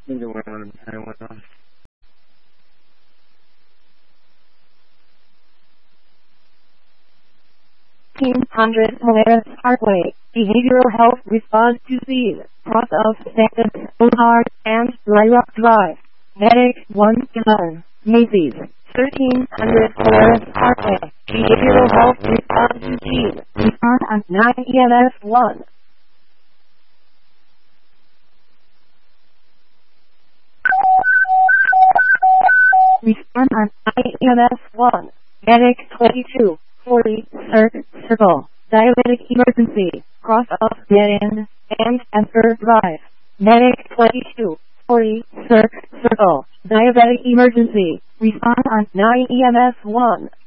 Either way, I went on. 1800 Polaris Parkway, Behavioral Health Response Disease, cross of Stanton, Boulevard, and Lyrock Drive. Medic 1 Gun, Macy's, 1300 Polaris Parkway, Behavioral Health Response Disease, respond on 9 EMS 1. Respond on 9 EMS 1. Medic 2240, Circle, diabetic emergency, cross off dead end, and Enter Drive. Medic 2240, Circle, diabetic emergency, respond on 9 EMS 1.